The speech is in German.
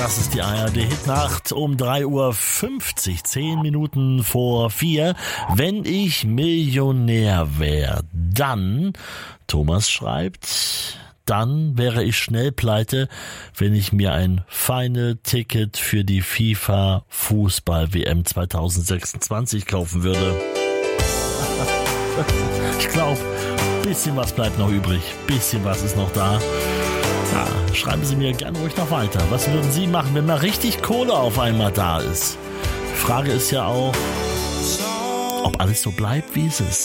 Das ist die ARD-Hitnacht um 3:50 Uhr, 10 Minuten vor 4. Wenn ich Millionär wäre, dann, Thomas schreibt, dann wäre ich schnell pleite, wenn ich mir ein Final-Ticket für die FIFA-Fußball-WM 2026 kaufen würde. Ich glaube, bisschen was bleibt noch übrig, bisschen was ist noch da. Ja, schreiben Sie mir gerne ruhig noch weiter. Was würden Sie machen, wenn mal richtig Kohle auf einmal da ist? Frage ist ja auch, ob alles so bleibt, wie es ist.